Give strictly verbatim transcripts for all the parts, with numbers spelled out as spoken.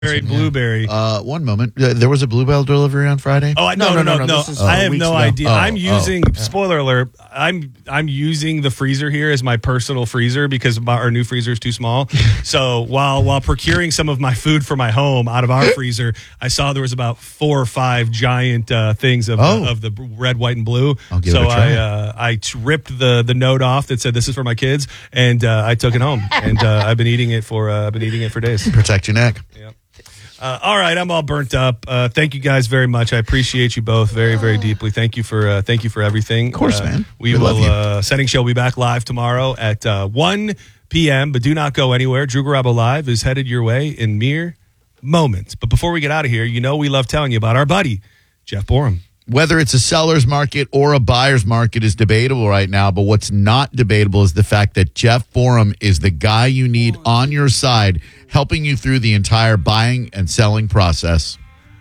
Blueberry, blueberry. Uh, one moment. Uh, there was a Bluebell delivery on Friday? Oh, I, no, no, no, no. no, no. This is, I uh, have weeks no ago. idea. Oh, I'm using, oh. spoiler alert, I'm I'm using the freezer here as my personal freezer because my, our new freezer is too small. So while while procuring some of my food for my home out of our freezer, I saw there was about four or five giant uh, things of, Oh. the, of the red, white, and blue. I'll give so it a try. I uh, I t- ripped the, the note off that said this is for my kids, and uh, I took it home, and uh, I've been eating it for uh, I've been eating it for days. Protect your neck. Yep. Uh, all right, I'm all burnt up. Uh, thank you guys very much. I appreciate you both very, very deeply. Thank you for uh, thank you for everything. Of course, uh, man. We, We will. love you. Uh, Setting Show will be back live tomorrow at uh, one p.m. But do not go anywhere. Drew Garabo Live is headed your way in mere moments. But before we get out of here, you know we love telling you about our buddy Jeff Borum. Whether it's a seller's market or a buyer's market is debatable right now, but what's not debatable is the fact that Jeff Borum is the guy you need on your side, helping you through the entire buying and selling process.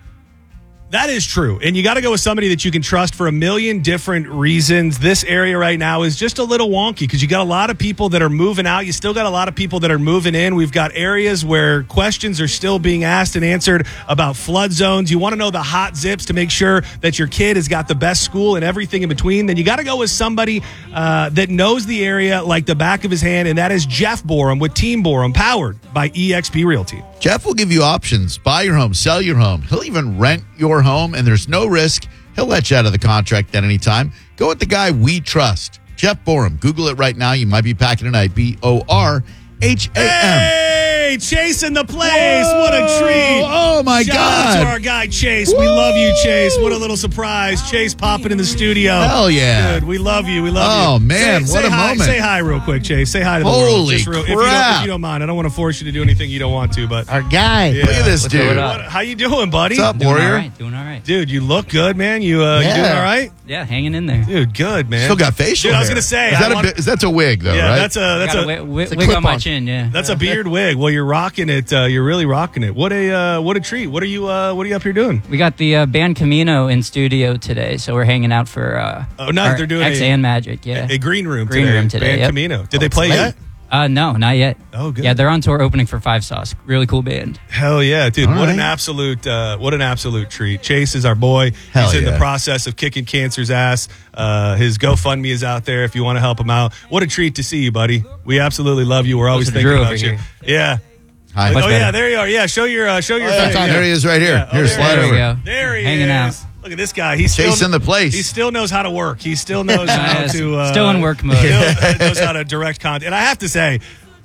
That is true. And you got to go with somebody that you can trust for a million different reasons. This area right now is just a little wonky because you got a lot of people that are moving out. You still got a lot of people that are moving in. We've got areas where questions are still being asked and answered about flood zones. You want to know the hot zips to make sure that your kid has got the best school and everything in between. Then you got to go with somebody uh, that knows the area like the back of his hand, and that is Jeff Borum with Team Borum, powered by E X P Realty. Jeff will give you options. Buy your home, sell your home. He'll even rent your home, and there's no risk. He'll let you out of the contract at any time. Go with the guy we trust, Jeff Borum. Google it right now. You might be packing tonight. B O R H A M. Hey, Chase in the place. What a treat. Oh, my Shout God. out to our guy, Chase. We love you, Chase. What a little surprise. Chase popping in the studio. Hell yeah. Dude, we love you. We love you. Oh, man, Say- what say a hi, moment. Say hi real quick, Chase. Say hi to the Holy world. Just real, if you, don't, crap. if you don't mind. I don't want to force you to do anything you don't want to, but Our guy. Yeah. Look at this What's dude. up? What- how you doing, buddy? What's up, Doing Warrior? all right. Doing all right. Dude, you look good, man. You uh, you Yeah. doing all right? Yeah, hanging in there. Dude, good, man. Still got facial Dude, I was hair. gonna say, Is I that, a want- bit, is that's a wig, though, Yeah, right? that's a that's Got a, a wi- wi- it's a wig on my clip-on. chin, yeah. That's a beard wig. Well, you're rocking it. Uh, you're really rocking it. What a uh, what a treat. What are you uh, What are you up here doing? We got the uh, band Camino in studio today, so we're hanging out for uh, Oh, no, our they're doing X a- and Magic, yeah. A green room. Green today. room today, Band yep. Camino. Did Oh, they it's play late. yet? Uh, no, not yet. Oh, good. Yeah, they're on tour opening for Five Sauce. Really cool band. Hell yeah, dude! All What an right. absolute uh, what an absolute treat. Chase is our boy. Hell He's in yeah. the process of kicking cancer's ass. Uh, his GoFundMe is out there if you want to help him out. What a treat to see you, buddy. We absolutely love you. We're always Listen to thinking Drew about over you. here. Yeah. Hi. Oh Much yeah, better. there you are. Yeah, show your uh, show your. Oh, yeah, face. it's on. There he is right here. Yeah. Oh, Here, there slide he There over. we go. There he Hanging is. out. Look at this guy. He's still Chasing the place. He still knows how to work. He still knows how Yes, to uh, still in work mode. Still knows how to direct content. And I have to say,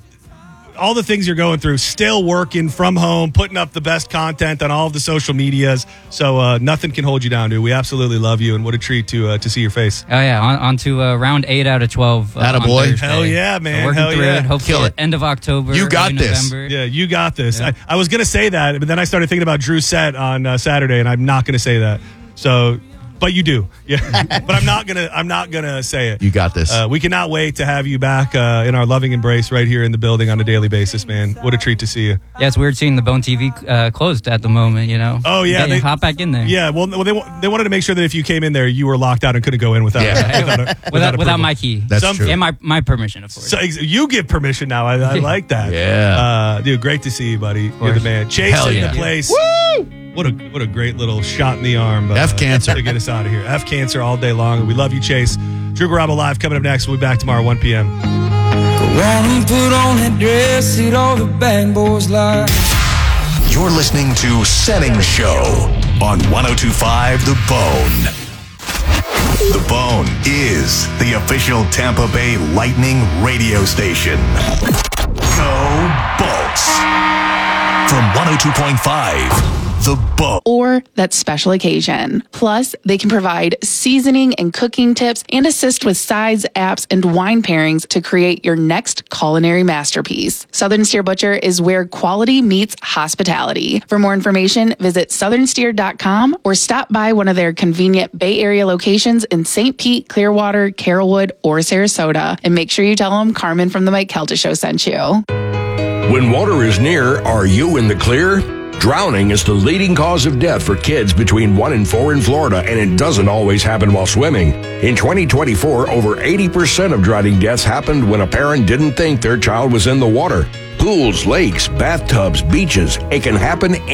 all the things you're going through, still working from home, putting up the best content on all of the social medias. So uh, nothing can hold you down, dude. We absolutely love you, and what a treat to uh, to see your face. Oh, yeah, on, on to uh, round eight out of twelve. Uh, on Attaboy. Thursday. Hell yeah, man. So working Hell through yeah. it. Hopefully, Kill it. end of October. You got early this. November. Yeah, you got this. Yeah. I, I was going to say that, but then I started thinking about Drew's set on uh, Saturday, and I'm not going to say that. So, but you do. Yeah, but I'm not gonna. I'm not gonna say it. You got this. Uh, we cannot wait to have you back uh, in our loving embrace right here in the building on a daily basis, man. What a treat to see you. Yeah, it's weird seeing the Bone T V uh, closed at the moment, you know? Oh, yeah, Yeah, they- hop back in there. Yeah, well, well, they wa- they wanted to make sure that if you came in there, you were locked out and couldn't go in without Yeah. without, a, Without, without, without approval. my key. That's some- true. And my, my permission, of course. So ex- you give permission now. I, I like that. Yeah. uh, dude, great to see you, buddy. You're the course. man. Chase Hell in yeah. the place. Woo! What a what a great little shot in the arm. Uh, F cancer. to get us out of here. F cancer all day long. We love you, Chase. Drew Garabo Live coming up next. We'll be back tomorrow, one p.m. Go on and put on that dress, see all the bad boys like. You're listening to Setting Show on one oh two point five The Bone. The Bone is the official Tampa Bay Lightning radio station. Go Bolts. From one oh two point five The Bone. or that special occasion. Plus, they can provide seasoning and cooking tips and assist with sides, apps, and wine pairings to create your next culinary masterpiece. Southern Steer Butcher is where quality meets hospitality. For more information, visit southern steer dot com or stop by one of their convenient Bay Area locations in Saint Pete, Clearwater, Carrollwood, or Sarasota. And make sure you tell them Carmen from the Mike Kelta Show sent you. When water is near, are you in the clear? Drowning is the leading cause of death for kids between one and four in Florida, and it doesn't always happen while swimming. In twenty twenty-four, over eighty percent of drowning deaths happened when a parent didn't think their child was in the water. Pools, lakes, bathtubs, beaches, it can happen